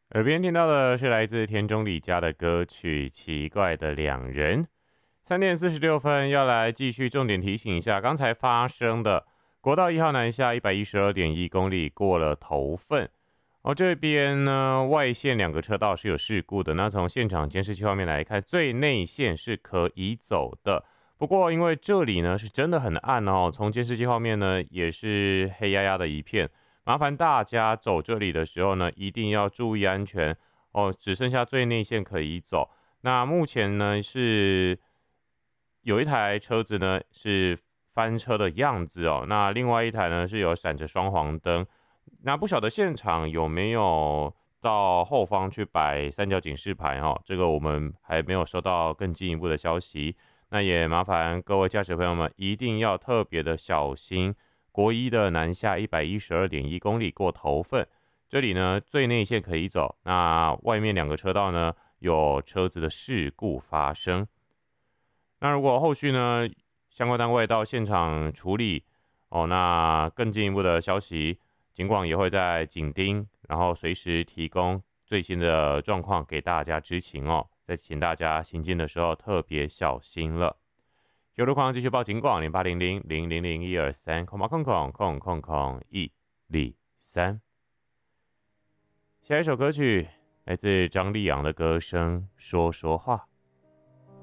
耳边听到的是来自田中里佳的歌曲《奇怪的两人》。3点46分，要来继续重点提醒一下刚才发生的国道1号南下112.1公里过了头份。这边呢外线2个车道是有事故的，那从现场监视器画面来看，最内线是可以走的。不过因为这里呢是真的很暗哦，从监视器画面呢也是黑压压的一片。麻烦大家走这里的时候呢，一定要注意安全哦。只剩下最内线可以走。那目前呢是有一台车子呢是翻车的样子哦，那另外一台呢是有闪着双黄灯。那不晓得现场有没有到后方去摆三角警示牌哦？这个我们还没有收到更进一步的消息。那也麻烦各位驾驶朋友们一定要特别的小心。国一的南下112.1公里过头份，这里呢最内线可以走，那外面2个车道呢有车子的事故发生。那如果后续呢相关单位到现场处理那更进一步的消息，警广也会在紧盯，然后随时提供最新的状况给大家知情哦。再请大家行进的时候特别小心了。有路况继续报警广0800000123空空空空空空103。下一首歌曲来自张立昂的歌声《说说话》。